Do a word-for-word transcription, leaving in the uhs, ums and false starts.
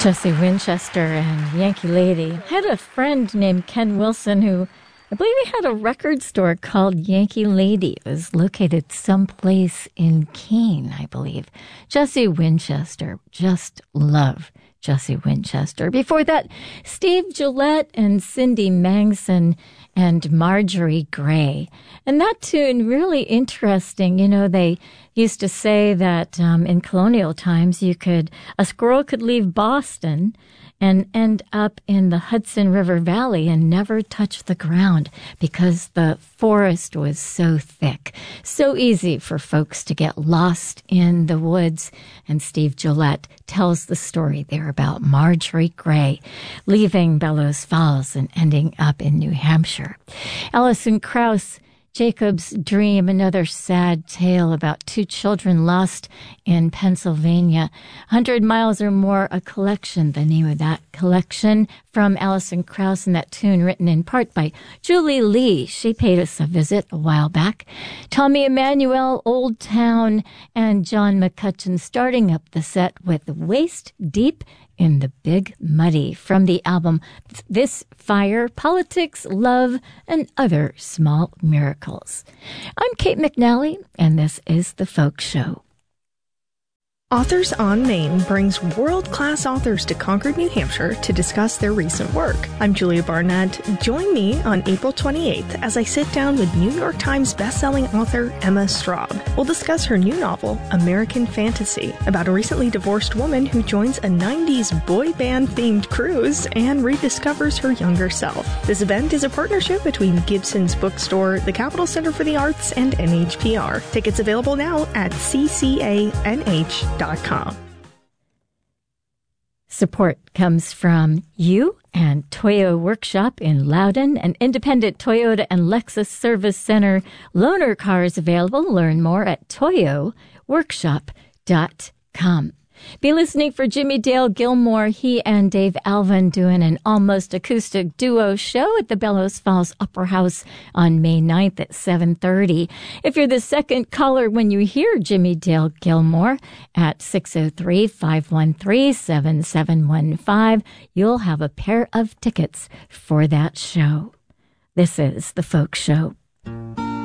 Jesse Winchester and Yankee Lady. I had a friend named Ken Wilson who, I believe he had a record store called Yankee Lady. It was located someplace in Keene, I believe. Jesse Winchester. Just love Jesse Winchester. Before that, Steve Gillette and Cindy Mangson and Marjorie Gray. And that tune, really interesting. You know, they used to say that um, in colonial times, you could, a squirrel could leave Boston and end up in the Hudson River Valley and never touch the ground because the forest was so thick. So easy for folks to get lost in the woods. And Steve Gillette tells the story there about Marjorie Gray leaving Bellows Falls and ending up in New Hampshire. Alison Krauss, Jacob's Dream, another sad tale about two children lost in Pennsylvania. one hundred miles or more, a collection, the name of that collection from Alison Krauss, and that tune written in part by Julie Lee. She paid us a visit a while back. Tommy Emmanuel, Old Town, and John McCutcheon starting up the set with Waist Deep in the Big Muddy from the album This Fire, Politics, Love, and Other Small Miracles. I'm Kate McNally, and this is The Folk Show. Authors on Main brings world-class authors to Concord, New Hampshire to discuss their recent work. I'm Julia Barnett. Join me on April twenty-eighth as I sit down with New York Times bestselling author Emma Straub. We'll discuss her new novel, American Fantasy, about a recently divorced woman who joins a nineties boy band-themed cruise and rediscovers her younger self. This event is a partnership between Gibson's Bookstore, the Capitol Center for the Arts, and N H P R. Tickets available now at c c a n h dot com. Support comes from you and Toyo Workshop in Loudon, an independent Toyota and Lexus service center. Loaner cars available. Learn more at toyo workshop dot com. Be listening for Jimmy Dale Gilmore. He and Dave Alvin doing an almost acoustic duo show at the Bellows Falls Opera House on May ninth at seven thirty. If you're the second caller when you hear Jimmy Dale Gilmore at six oh three, five one three, seven seven one five, you'll have a pair of tickets for that show. This is The Folk Show.